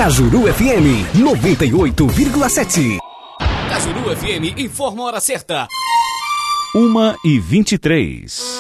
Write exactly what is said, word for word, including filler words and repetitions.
Cajuru F M noventa e oito vírgula sete. Cajuru F M informa a hora certa. uma e vinte e três.